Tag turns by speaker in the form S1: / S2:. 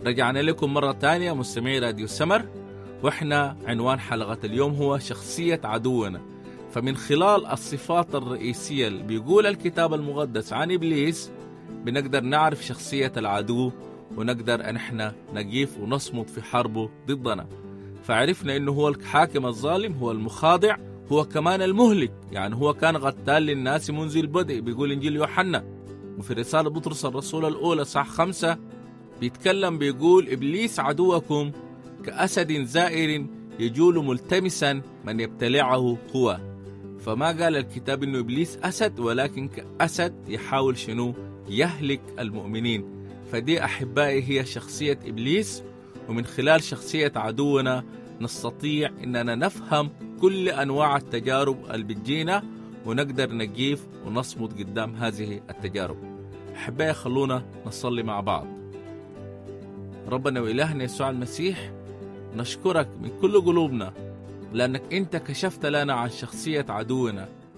S1: رجعنا لكم مرة تانية مستمعي راديو سمر، وإحنا عنوان حلقة اليوم هو شخصية عدونا. فمن خلال الصفات الرئيسية اللي بيقول الكتاب المقدس عن إبليس بنقدر نعرف شخصية العدو، ونقدر أن احنا نقيف ونصمد في حربه ضدنا. فعرفنا أنه هو الحاكم الظالم، هو المخادع، هو كمان المهلك. يعني هو كان قتال للناس منذ البدء، بيقول إنجيل يوحنا. وفي رسالة بطرس الرسول الأولى صح 5 بيتكلم بيقول: إبليس عدوكم كأسد زائر يجول ملتمسا من يبتلعه هو. فما قال الكتاب إنه إبليس أسد، ولكن كأسد يحاول شنو؟ يهلك المؤمنين. فدي أحبائي هي شخصية إبليس، ومن خلال شخصية عدونا نستطيع إننا نفهم كل أنواع التجارب اللي بتجينا، ونقدر نقيف ونصمد قدام هذه التجارب. أحبائي خلونا نصلي مع بعض. ربنا وإلهنا يسوع المسيح، نشكرك من كل قلوبنا لأنك أنت كشفت لنا عن شخصية عدونا،